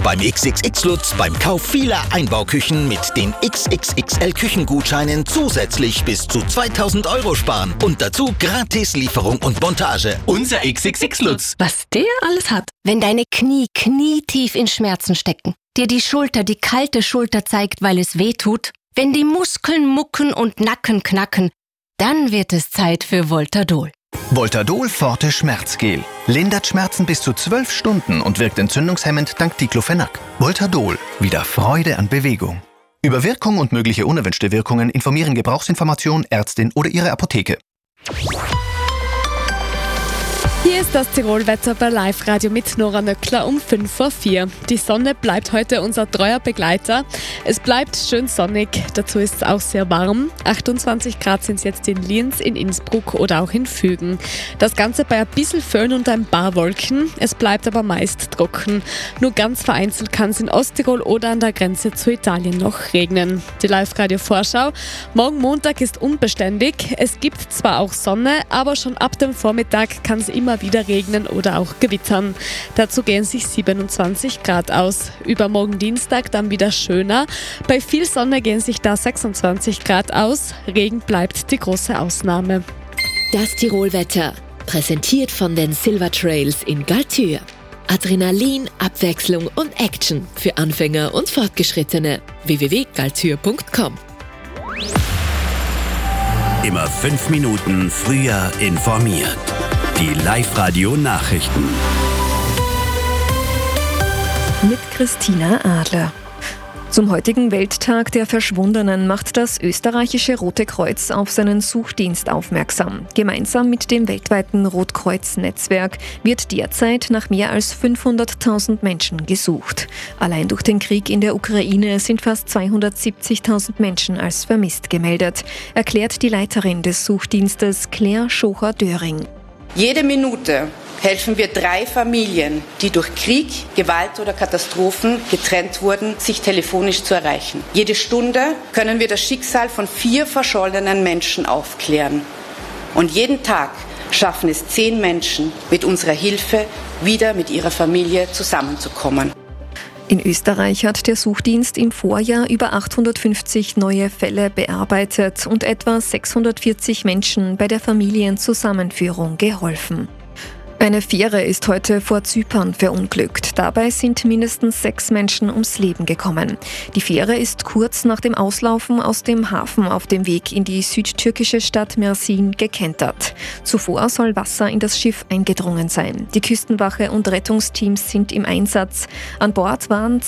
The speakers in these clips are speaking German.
beim XXX-Lutz beim Kauf vieler Einbauküchen mit den XXXL-Küchengutscheinen zusätzlich bis zu 2.000 € sparen. Und dazu gratis Lieferung und Montage. Unser XXX-Lutz. Was der alles hat. Wenn deine Knie knietief in Schmerzen stecken, dir die Schulter die kalte Schulter zeigt, weil es weh tut, wenn die Muskeln mucken und Nacken knacken, dann wird es Zeit für Voltadol. Voltadol Forte Schmerzgel. Lindert Schmerzen bis zu 12 Stunden und wirkt entzündungshemmend dank Diclofenac. Voltadol. Wieder Freude an Bewegung. Über Wirkung und mögliche unerwünschte Wirkungen informieren Gebrauchsinformation, Ärztin oder Ihre Apotheke. Hier ist das Tirolwetter bei Live-Radio mit Nora Nöckler um 5:04 Uhr. Die Sonne bleibt heute unser treuer Begleiter. Es bleibt schön sonnig, dazu ist es auch sehr warm. 28 Grad sind es jetzt in Lienz, in Innsbruck oder auch in Fügen. Das Ganze bei ein bisschen Föhn und ein paar Wolken. Es bleibt aber meist trocken. Nur ganz vereinzelt kann es in Osttirol oder an der Grenze zu Italien noch regnen. Die Live-Radio-Vorschau. Morgen Montag ist unbeständig. Es gibt zwar auch Sonne, aber schon ab dem Vormittag kann es immer wieder regnen oder auch gewittern. Dazu gehen sich 27 Grad aus. Übermorgen Dienstag dann wieder schöner. Bei viel Sonne gehen sich da 26 Grad aus. Regen bleibt die große Ausnahme. Das Tirolwetter, präsentiert von den Silver Trails in Galtür. Adrenalin, Abwechslung und Action für Anfänger und Fortgeschrittene. www.galtür.com. Immer 5 Minuten früher informiert. Die Live-Radio-Nachrichten. Mit Christina Adler. Zum heutigen Welttag der Verschwundenen macht das österreichische Rote Kreuz auf seinen Suchdienst aufmerksam. Gemeinsam mit dem weltweiten Rotkreuz-Netzwerk wird derzeit nach mehr als 500.000 Menschen gesucht. Allein durch den Krieg in der Ukraine sind fast 270.000 Menschen als vermisst gemeldet, erklärt die Leiterin des Suchdienstes Claire Schocher-Döring. Jede Minute helfen wir 3 Familien, die durch Krieg, Gewalt oder Katastrophen getrennt wurden, sich telefonisch zu erreichen. Jede Stunde können wir das Schicksal von 4 verschollenen Menschen aufklären. Und jeden Tag schaffen es 10 Menschen, mit unserer Hilfe wieder mit ihrer Familie zusammenzukommen. In Österreich hat der Suchdienst im Vorjahr über 850 neue Fälle bearbeitet und etwa 640 Menschen bei der Familienzusammenführung geholfen. Eine Fähre ist heute vor Zypern verunglückt. Dabei sind mindestens 6 Menschen ums Leben gekommen. Die Fähre ist kurz nach dem Auslaufen aus dem Hafen auf dem Weg in die südtürkische Stadt Mersin gekentert. Zuvor soll Wasser in das Schiff eingedrungen sein. Die Küstenwache und Rettungsteams sind im Einsatz. An Bord waren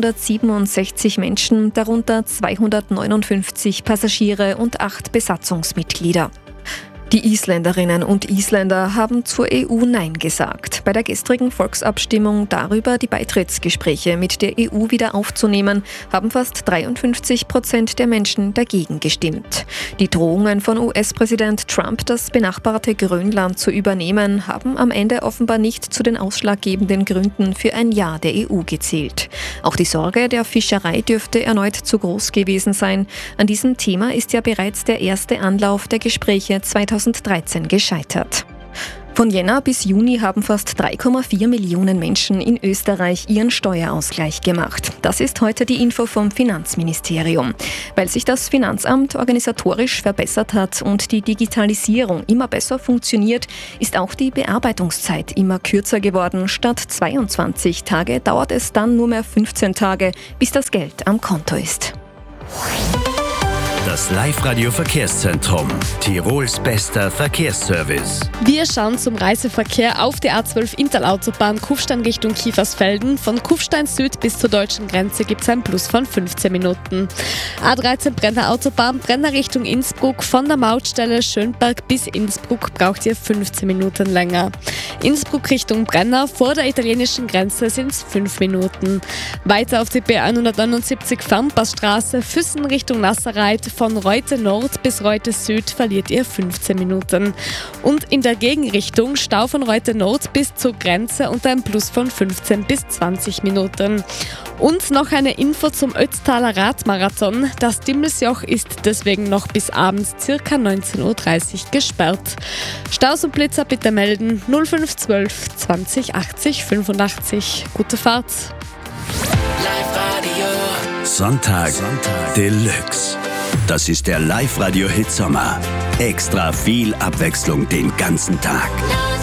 267 Menschen, darunter 259 Passagiere und 8 Besatzungsmitglieder. Die Isländerinnen und Isländer haben zur EU Nein gesagt. Bei der gestrigen Volksabstimmung darüber, die Beitrittsgespräche mit der EU wieder aufzunehmen, haben fast 53% der Menschen dagegen gestimmt. Die Drohungen von US-Präsident Trump, das benachbarte Grönland zu übernehmen, haben am Ende offenbar nicht zu den ausschlaggebenden Gründen für ein Ja der EU gezählt. Auch die Sorge der Fischerei dürfte erneut zu groß gewesen sein. An diesem Thema ist ja bereits der erste Anlauf der Gespräche 2013 gescheitert. Von Jänner bis Juni haben fast 3,4 Millionen Menschen in Österreich ihren Steuerausgleich gemacht. Das ist heute die Info vom Finanzministerium. Weil sich das Finanzamt organisatorisch verbessert hat und die Digitalisierung immer besser funktioniert, ist auch die Bearbeitungszeit immer kürzer geworden. Statt 22 Tage dauert es dann nur mehr 15 Tage, bis das Geld am Konto ist. Das Live-Radio-Verkehrszentrum. Tirols bester Verkehrsservice. Wir schauen zum Reiseverkehr auf der A12 Interlautobahn Kufstein Richtung Kiefersfelden. Von Kufstein Süd bis zur deutschen Grenze gibt es ein Plus von 15 Minuten. A13 Brenner Autobahn, Brenner Richtung Innsbruck. Von der Mautstelle Schönberg bis Innsbruck braucht ihr 15 Minuten länger. Innsbruck Richtung Brenner, vor der italienischen Grenze sind es 5 Minuten. Weiter auf die B179 Fernpassstraße, Füssen Richtung Nasserreit. Von Reute Nord bis Reute Süd verliert ihr 15 Minuten. Und in der Gegenrichtung Stau von Reute Nord bis zur Grenze und ein Plus von 15 bis 20 Minuten. Und noch eine Info zum Ötztaler Radmarathon. Das Dimmelsjoch ist deswegen noch bis abends ca. 19.30 Uhr gesperrt. Staus und Blitzer bitte melden 0512 20 80 85. Gute Fahrt! Sonntag Deluxe. Das ist der Live-Radio-Hit Sommer. Extra viel Abwechslung den ganzen Tag.